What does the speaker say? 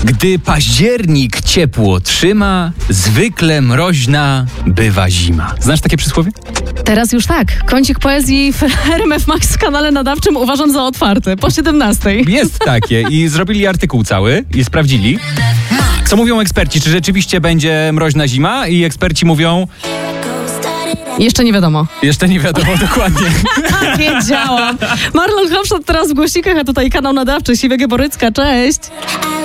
Gdy październik ciepło trzyma, zwykle mroźna bywa zima. Znasz takie przysłowie? Teraz już tak. Kącik poezji w RMF Max w kanale nadawczym uważam za otwarty. Po 17. Jest takie i zrobili artykuł cały i sprawdzili. Co mówią eksperci? Czy rzeczywiście będzie mroźna zima? I eksperci mówią... Jeszcze nie wiadomo. Jeszcze nie wiadomo dokładnie. Wiedziałam. Marlon Hofstadt teraz w głośnikach, a tutaj kanał nadawczy Siwego Borycka. Cześć.